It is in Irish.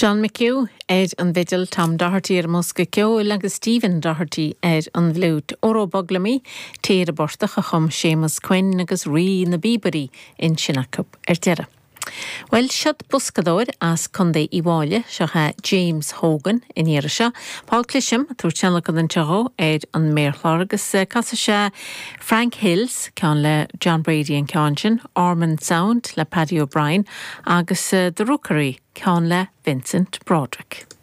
John McHugh an vidal Tom Doherty Musca Ceol agus Stephen Doherty an bhlút Oro Boglami téir bortach a chum Seamus Quinn agus Rí na Bíbarí in Shinnacup deire. Well, siad buscadóir as chundé Iwáile secha James Hogan in Irisha, Paul Clisham trú channel an teó an méirlár agus casa se Frank Hills cean le John Brady an Ceansin, Ormond Sound le Paddy O'Brien agus The Rookery cean le Vincent Broderick.